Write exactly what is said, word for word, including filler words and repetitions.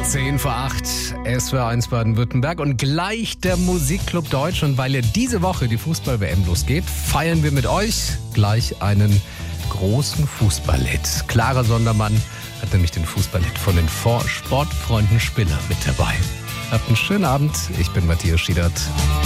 zehn vor acht, S W R eins Baden-Württemberg und gleich der Musikclub Deutsch. Und weil ja diese Woche die Fußball-W M losgeht, feiern wir mit euch gleich einen großen Fußballhit. Clara Sondermann hat nämlich den Fußballhit von den Sportfreunden Spinner mit dabei. Habt einen schönen Abend, ich bin Matthias Schiedert.